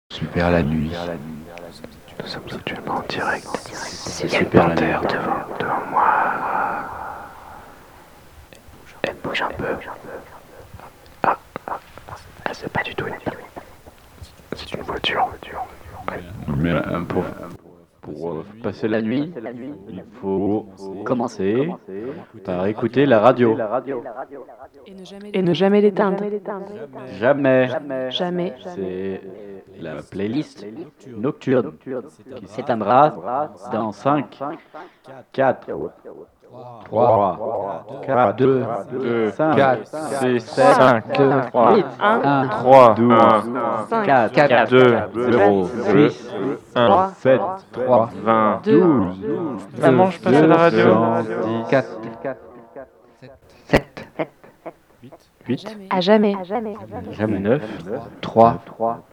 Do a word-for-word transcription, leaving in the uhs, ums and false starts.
Super la nuit. Nous sommes actuellement en direct. C'est Il y a une super la panthère nuit. devant, devant moi. Elle bouge un peu. Ah, ah, ah, c'est pas du tout une C'est une voiture. Ouais. Mais euh, pour, pour euh, passer la nuit, il faut commencer par écouter la radio. Et ne jamais l'éteindre. Jamais. Jamais. C'est la playlist nocturne qui s'éteindra dans cinq, quatre, trois, quatre, deux, cinq, quatre, six, sept, cinq, trois, huit, un, trois, douze, cinq, quatre, deux, zéro, deux, six, un, sept, trois, vingt. deux, douze, Maman, je passe à la radio. soixante-dix, sept, à jamais. jamais neuf, trois,